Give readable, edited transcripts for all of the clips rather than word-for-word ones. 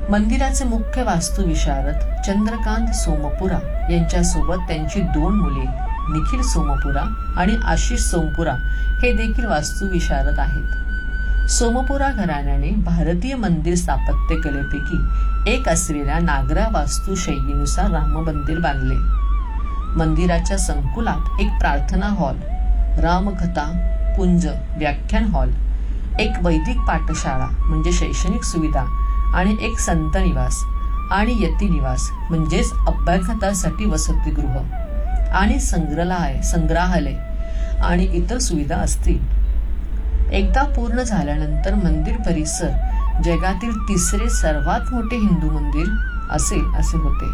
मंदिराचे मुख्य वास्तुविशारद चंद्रकांत सोमपुरा यांच्यासोबत त्यांची 2 मुले निखिल सोमपुरा आणि आशिष सोमपुरा हे देखील वास्तुविशारद आहेत. सोमपुरा घराण्याने भारतीय मंदिर स्थापत्य कलेपैकी एक असलेल्या नागरा वास्तुशैलीनुसार राम मंदिर बांधले. मंदिराच्या संकुलात एक प्रार्थना हॉल, रामकथा कुंज, व्याख्यान हॉल, एक वैदिक पाठशाळा म्हणजे शैक्षणिक सुविधा आणि एक संत निवास आणि यती निवास म्हणजेच अभ्यागतांसाठी वसतिगृह आणि संग्रहालय आणि इतर सुविधा असतील. एकदा पूर्ण झाल्यानंतर मंदिर परिसर जगातील 3रे सर्वात मोठे हिंदू मंदिर असेल असे होते.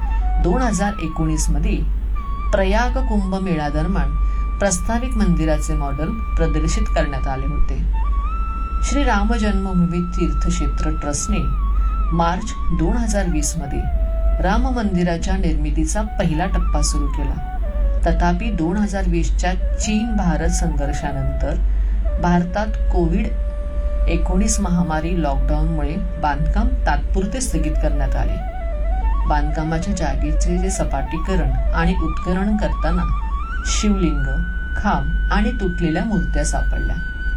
2019 मध्ये प्रयाग कुंभमेळा दरम्यान प्रस्तावित मंदिराचे मॉडेल प्रदर्शित करण्यात आले होते. श्री राम जन्मभूमी तीर्थक्षेत्र ट्रस्टने मार्च 2020 मध्ये राम मंदिराच्या निर्मितीचा पहिला टप्पा सुरू केला. तथापि 2020च्या चीन-भारत संघर्षानंतर भारतात कोविड-19 महामारी लॉकडाऊनमुळे बांधकाम तात्पुरते स्थगित करण्यात आले. बांधकामाच्या जागेचे जे सपाटीकरण आणि उत्खनन करताना शिवलिंग, खांब आणि तुटलेल्या मूर्त्या सापडल्या.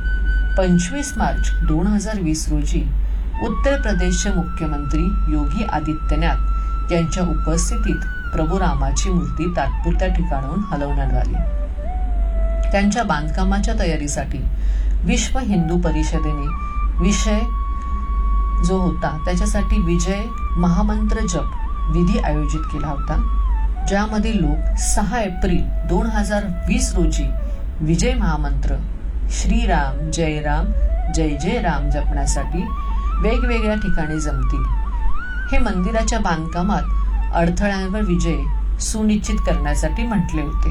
25 मार्च 2020 रोजी उत्तर प्रदेशचे मुख्यमंत्री योगी आदित्यनाथ यांच्या उपस्थितीत प्रभू रामाची मूर्ती तात्पुरत्या ठिकाणाहून हलवण्यात आली. त्यांच्या बांधकामाच्या तयारीसाठी विश्व हिंदू परिषदेने विषय जो होता त्याच्यासाठी विजय महामंत्र जप विधी आयोजित केला होता, ज्यामध्ये लोक 6 एप्रिल 2020 रोजी विजय महामंत्र श्रीराम जय राम जय जय राम जपण्यासाठी वेगवेगळ्या ठिकाणी जमतील. हे मंदिराच्या बांधकामात अडथळ्यांवर विजय सुनिश्चित करण्यासाठी म्हटले होते.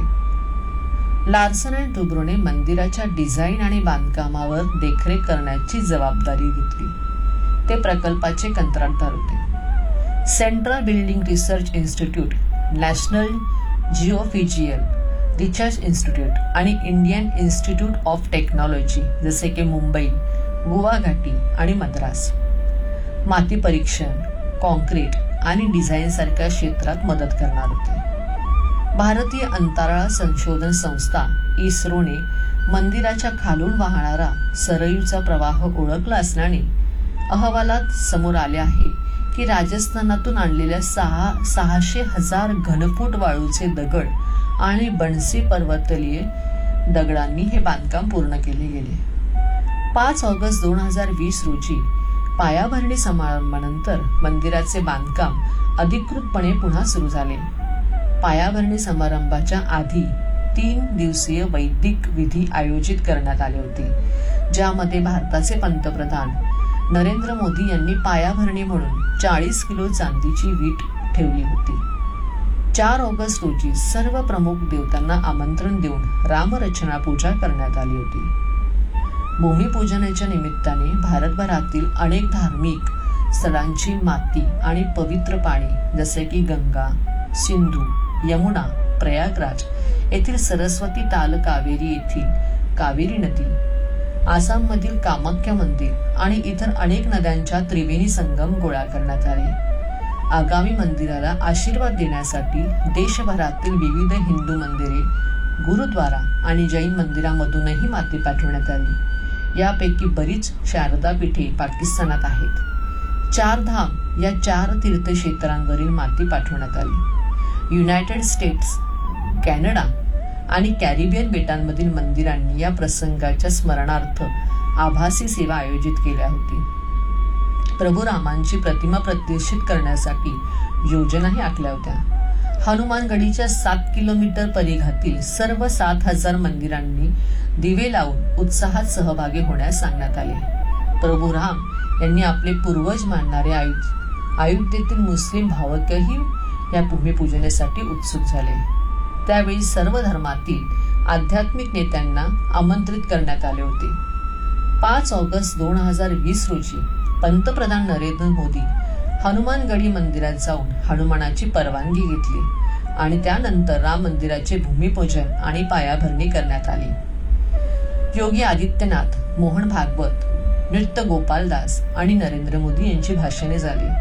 लार्सन अँड टुब्रोने मंदिराच्या डिझाईन आणि बांधकामावर देखरेख करण्याची जबाबदारी घेतली. ते प्रकल्पाचे कंत्राटदार होते. Central building research institute, national geophysical research institute आणि इंडियन इन्स्टिट्यूट ऑफ टेक्नॉलॉजी जसे की मुंबई, गुवाहाटी आणि मद्रास माती परीक्षण, कॉन्क्रीट आणि डिझाईन सारख्या क्षेत्रात मदत करणार होते. भारतीय अंतराळ संशोधन संस्था इस्रोने मंदिराच्या खालून वाहणारा सरयूचा प्रवाह ओळखला असल्याने अहवालात समोर आले आहे की राजस्थानातून आणलेल्या 600,000 घनफूट वाळूचे दगड आणि बनसी पर्वतलीय दगडांनी हे बांधकाम पूर्ण केले गेले. 5 ऑगस्ट 2020 रोजी पायाभरणी समारंभानंतर मंदिराचे बांधकाम अधिकृतपणे पुन्हा सुरू झाले. पायाभरणी समारंभाच्या आधी 3 दिवसीय वैदिक विधी आयोजित करण्यात आले होते, ज्यामध्ये भारताचे पंतप्रधान नरेंद्र मोदी यांनी पायाभरणी म्हणून 40 किलो चांदीची वीट ठेवली होती. 4 ऑगस्ट रोजी सर्व प्रमुख देवतांना आमंत्रण देऊन रामरचना पूजा करण्यात आली होती. भूमिपूजनाच्या निमित्ताने भारतभरातील अनेक धार्मिक स्थळांची माती आणि पवित्र पाणी जसे की गंगा, सिंधू, यमुना, प्रयागराज येथील सरस्वती ताल कावेरी येथील कावेरी नदी, आसाममधील कामाख्या मंदिर आणि इतर अनेक नद्यांच्या त्रिवेणी संगम गोळा करण्यात आले. आगामी मंदिराला आशीर्वाद देण्यासाठी देशभरातील विविध हिंदू मंदिरे, गुरुद्वारा आणि जैन मंदिरांमधूनही माती पाठवण्यात आली. यापैकी बरीच शारदा पीठे पाकिस्तानात आहेत. 4 धाम या 4 तीर्थक्षेत्रांवरील माती पाठवण्यात आली. युनायटेड स्टेट्स, कॅनडा आणि कॅरिबियन बेटांमधील मंदिरांनी या प्रसंगाच्या स्मरणार्थ आभासी सेवा आयोजित केल्या होती. प्रभू रामांची प्रतिमा प्रतिष्ठित करण्यासाठी योजनाही आखल्या होत्या. हनुमानगडीच्या 7 किलोमीटर परिघातील सर्व 7,000 मंदिरांनी दिवे लावून उत्साहात सहभागी होण्यास सांगण्यात आले. प्रभू राम यांनी आपले पूर्वज मानणारे अयोध्येतील मुस्लिम भावकही या भूमिपूजनेसाठी उत्सुक झाले. त्यावेळी सर्व धर्मातील आध्यात्मिक नेत्यांना आमंत्रित करण्यात आले होते. 5 ऑगस्ट 2020 रोजी पंतप्रधान नरेंद्र मोदी हनुमानगडी मंदिरात जाऊन हनुमानाची परवानगी घेतली आणि त्यानंतर राम मंदिराचे भूमिपूजन आणि पायाभरणी करण्यात आली. योगी आदित्यनाथ, मोहन भागवत, नृत्य गोपाल दास आणि नरेंद्र मोदी यांची भाषणे झाली.